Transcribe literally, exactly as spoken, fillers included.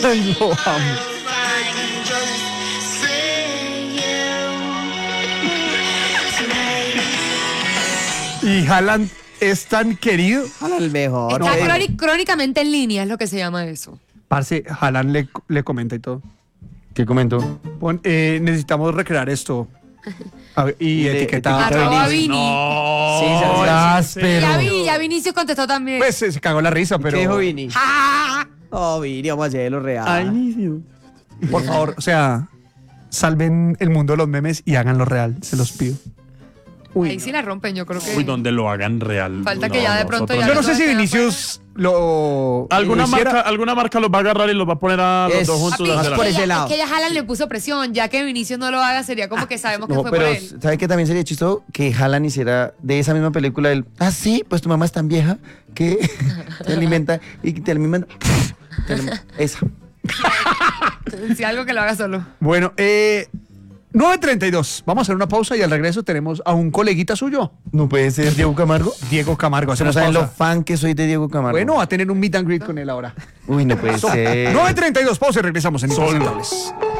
Ay, lo amo. Y Haaland es tan querido. Haaland el mejor. Está No, cróni- crónicamente en línea, es lo que se llama eso. Parce, Haaland le, le comenta y todo. ¿Qué comentó? Pon, eh, necesitamos recrear esto. A ver, y Y le- etiqueta. etiqueta Arroba Vinicius. Vini. No, Sí, sí, sí. áspero. Ya, vi, ya Vinicius contestó también. Pues se, se cagó la risa, pero. ¿Qué dijo Vini? ¡Ah! Oh, Vini, vamos a hacerlo real. Por favor, o sea, salven el mundo de los memes y háganlo real, se los pido. Ahí sí la rompen, yo creo que. Uy, donde lo hagan real. Falta que ya de pronto ya Yo no no sé si queda Vinicius lo. Alguna lo hiciera. marca, alguna marca los va a agarrar y los va a poner a los Es- dos juntos. Papi, a Más hacer es, por que algo. ese ella, lado. es que ella Haaland le puso presión, ya que Vinicius no lo haga, sería como que sabemos que No, fue pero por él. ¿sabe qué también sería chistoso? Que Haaland hiciera de esa misma película el, ah, sí, pues tu mamá es tan vieja que te alimenta y te alimenta. te alimenta- Esa. Si algo que lo haga solo. Bueno, eh. nueve treinta y dos. Vamos a hacer una pausa y al regreso tenemos a un coleguita suyo, No puede ser Diego Camargo. Diego Camargo. No Hacemos saben lo pausa. fan que soy de Diego Camargo. Bueno, va a tener un meet and greet con él ahora. Uy, no puede ser. nueve treinta y dos, pausa y regresamos en Impresentables.